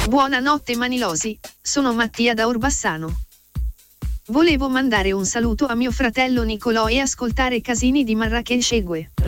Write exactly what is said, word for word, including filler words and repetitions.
Buonanotte Manilosi, sono Mattia da Orbassano. Volevo mandare un saluto a mio fratello Nicolò e ascoltare Casini di Marrakesh Egue.